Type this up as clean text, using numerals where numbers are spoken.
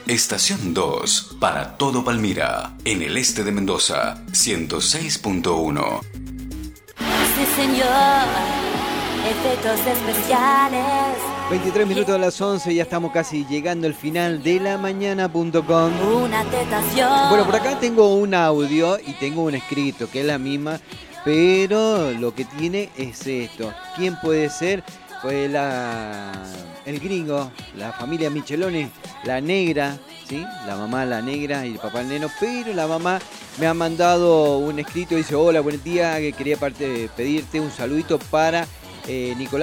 Estación 2, para todo Palmira, en el este de Mendoza, 106.1. Sí, señor, efectos especiales. 23 minutos de las 11, ya estamos casi llegando al final de lamañana.com. Una tentación. Bueno, por acá tengo un audio y tengo un escrito, que es la misma, pero lo que tiene es esto. ¿Quién puede ser? Pues el gringo, la familia Micheloni, la negra, ¿sí? La mamá la negra y el papá el neno, pero la mamá me ha mandado un escrito y dice: hola, buen día, que quería pedirte un saludito para Nicolás